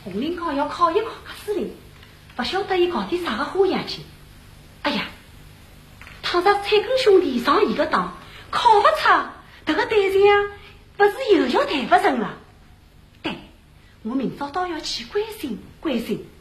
红领高要考一考个司令，不晓得伊搞点啥个花样去。哎呀，倘若蔡根兄弟上一个当，考不出，这个对象不是又要谈不成了？对，我明朝倒要去关心关心。